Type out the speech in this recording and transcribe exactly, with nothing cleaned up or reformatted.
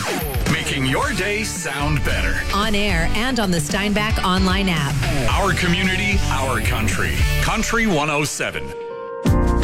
Making your day sound better. On air and on the Steinbach online app. Our community, our country. Country one oh seven.